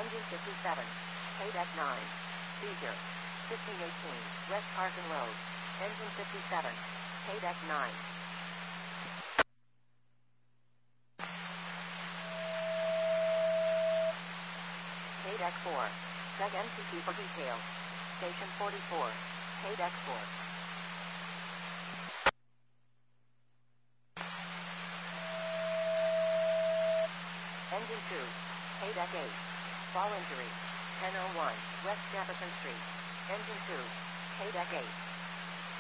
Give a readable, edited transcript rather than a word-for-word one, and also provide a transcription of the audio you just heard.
Engine 57. Haydeck 9. Seizure. 1518. West Carson Road. Engine 57. Haydeck 9. Haydeck 4. Check MCT for details. Station 44. Haydeck 4. Engine 2. Haydeck 8. Fall injury. 1001. West Jefferson Street. Engine 2. Haydeck 8.